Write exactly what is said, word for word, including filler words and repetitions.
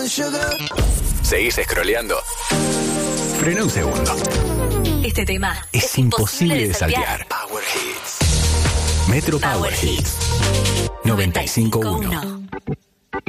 ¿Seguís scrolleando? Frena un segundo. Este tema Es, es imposible de saltear. saltear. Power Hits. Metro Power, Power Hits. noventa y cinco punto uno.